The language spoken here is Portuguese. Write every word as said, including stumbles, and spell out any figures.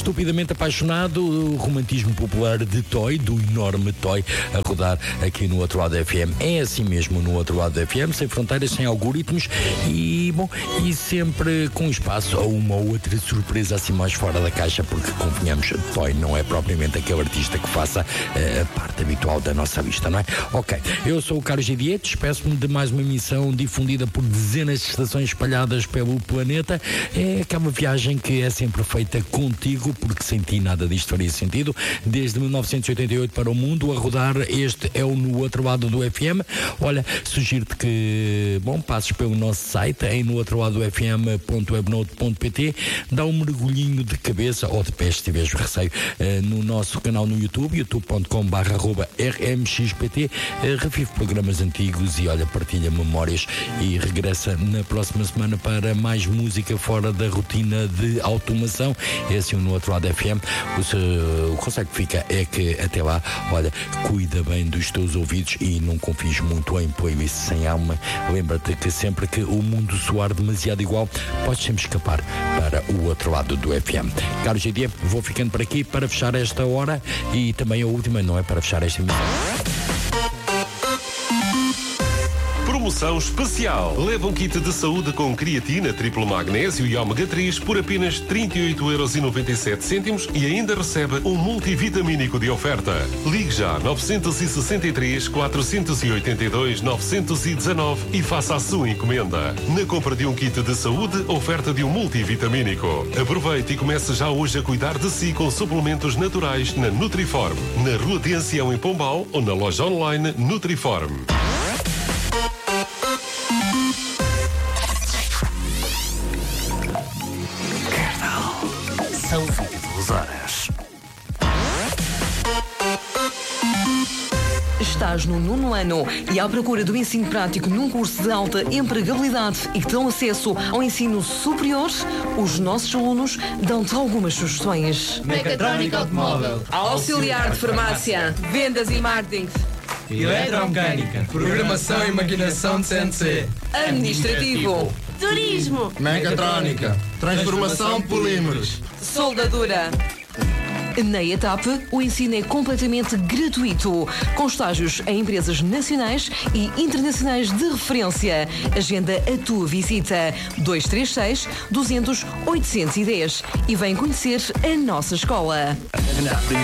Estupidamente Apaixonado, o romantismo popular de Toy, do enorme Toy, a rodar aqui no Outro Lado F M. É assim mesmo no Outro Lado F M, sem fronteiras, sem algoritmos e, bom, e sempre com espaço a uma ou outra surpresa assim mais fora da caixa, porque, convenhamos, Toy não é propriamente aquele artista que faça uh, a parte habitual da nossa vista, não é? Ok, eu sou o Carlos Gidier, despeço-me de mais uma emissão difundida por dezenas de estações espalhadas pelo planeta. É aquela viagem que é sempre feita contigo, porque sem ti nada disto faria sentido. Desde mil novecentos e oitenta e oito para o mundo, a rodar, este é o No Outro Lado do F M. Olha, sugiro-te que, bom, passes pelo nosso site em no outro lado f m ponto webnote ponto p t, dá um mergulhinho de cabeça, ou de pé se tiveres receio, no nosso canal no YouTube, youtube ponto com barra r m x p t, revive programas antigos e, olha, partilha memórias e regressa na próxima semana para mais música fora da rotina de automação. É assim no Outro Lado F M. O, o conselho que fica é que até lá, olha, cuida bem dos teus ouvidos e não confies muito em playlists sem alma. Lembra-te que sempre que o mundo soar demasiado igual, podes sempre escapar para o outro lado do F M. Carlos G D, vou ficando por aqui para fechar esta hora e também a última, não é, para fechar esta emissão. Promoção especial. Leva um kit de saúde com creatina, triplo magnésio e ômega três por apenas trinta e oito euros e noventa e sete cêntimos e ainda recebe um multivitamínico de oferta. Ligue já nove seis três, quatro oito dois, nove um nove e faça a sua encomenda. Na compra de um kit de saúde, oferta de um multivitamínico. Aproveite e comece já hoje a cuidar de si com suplementos naturais na Nutriform, na Rua de Ancião em Pombal ou na loja online Nutriform. São vinte e duas horas. Estás no nono ano e à procura do ensino prático num curso de alta empregabilidade e que dão acesso ao ensino superior? Os nossos alunos dão-te algumas sugestões. Mecatrónica automóvel, auxiliar de farmácia, vendas e marketing, eletromecânica, programação e maquinação de C N C, administrativo, turismo, mecatrónica, transformação de polímeros, soldadura. Na ETAP, o ensino é completamente gratuito, com estágios em empresas nacionais e internacionais de referência. Agenda a tua visita dois três seis, duzentos, oitocentos e dez e vem conhecer a nossa escola.